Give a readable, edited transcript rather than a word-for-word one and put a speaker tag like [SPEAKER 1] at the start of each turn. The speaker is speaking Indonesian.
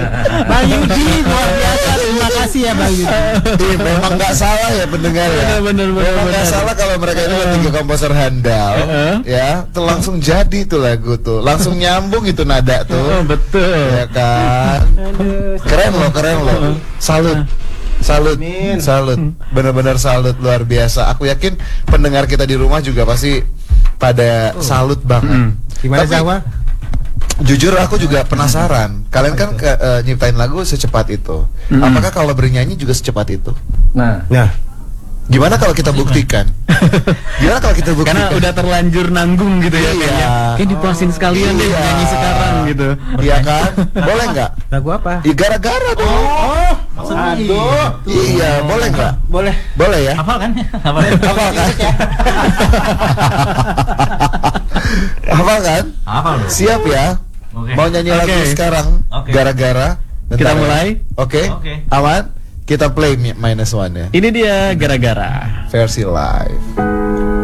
[SPEAKER 1] Bang Yudi luar biasa, terima kasih ya Bang Yudi.
[SPEAKER 2] Memang nggak salah ya pendengar ya.
[SPEAKER 1] Bener.
[SPEAKER 2] Memang nggak salah kalau mereka itu tiga komposer handal, ya, tuh langsung jadi tuh lagu tuh, langsung nyambung itu nada tuh.
[SPEAKER 1] Betul.
[SPEAKER 2] Ya kan. Keren loh. Salut, benar-benar salut, luar biasa. Aku yakin pendengar kita di rumah juga pasti pada salut banget.
[SPEAKER 1] Gimana
[SPEAKER 2] Tapi,
[SPEAKER 1] Jawa?
[SPEAKER 2] jujur aku juga penasaran. Kalian kan nyiptain lagu secepat itu. Apakah kalau bernyanyi juga secepat itu?
[SPEAKER 1] Nah.
[SPEAKER 2] Gimana kalau kita buktikan?
[SPEAKER 1] Karena udah terlanjur nanggung gitu ya. Kayak dipuasin sekalian deh nyanyi sekarang gitu.
[SPEAKER 2] Iya kan? Boleh nggak?
[SPEAKER 1] Lagu apa?
[SPEAKER 2] Ya, gara-gara dong.
[SPEAKER 1] Aduh.
[SPEAKER 2] Iya, boleh nggak? Boleh ya?
[SPEAKER 3] Hafal kan?
[SPEAKER 2] Hafal kan?
[SPEAKER 3] Hafal loh.
[SPEAKER 2] Siap ya?
[SPEAKER 3] Oke.
[SPEAKER 2] Mau nyanyi lagu sekarang?
[SPEAKER 3] Oke.
[SPEAKER 2] Gara-gara.
[SPEAKER 1] Kita
[SPEAKER 2] Bentar ya.
[SPEAKER 1] mulai.
[SPEAKER 2] Oke.
[SPEAKER 3] Oke.
[SPEAKER 2] Aman? Kita play -1 ya.
[SPEAKER 1] Ini dia gara-gara.
[SPEAKER 2] Versi live.